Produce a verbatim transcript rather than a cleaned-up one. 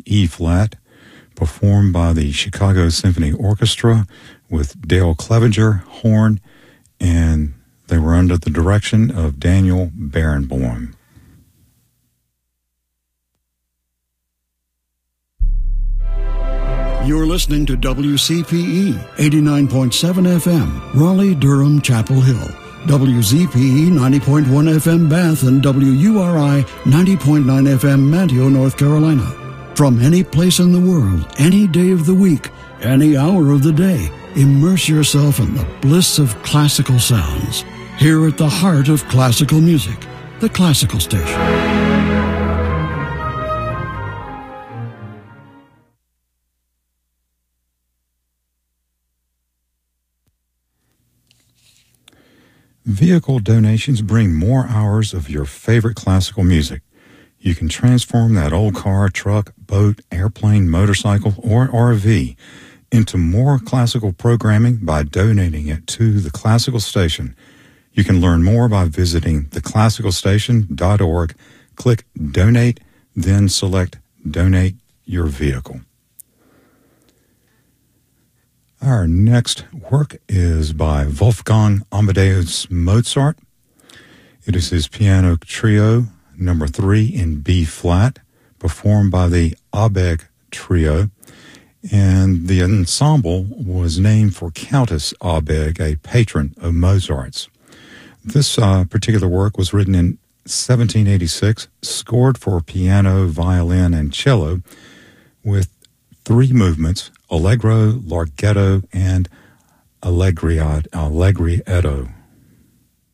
E flat, performed by the Chicago Symphony Orchestra with Dale Clevenger, horn, and they were under the direction of Daniel Barenboim. You're listening to W C P E, eighty-nine point seven F M, Raleigh, Durham, Chapel Hill. W Z P E, ninety point one F M, Bath, and W U R I, ninety point nine F M, Manteo, North Carolina. From any place in the world, any day of the week, any hour of the day, immerse yourself in the bliss of classical sounds. Here at the heart of classical music, the Classical Station. Vehicle donations bring more hours of your favorite classical music. You can transform that old car, truck, boat, airplane, motorcycle, or R V into more classical programming by donating it to the Classical Station. You can learn more by visiting the classical station dot org. Click Donate, then select Donate Your Vehicle. Our next work is by Wolfgang Amadeus Mozart. It is his piano trio, number three in B flat, performed by the Abegg Trio. And the ensemble was named for Countess Abegg, a patron of Mozart's. This uh, particular work was written in seventeen eighty-six, scored for piano, violin, and cello, with three movements: Allegro, Larghetto, and Allegriad, Allegrietto.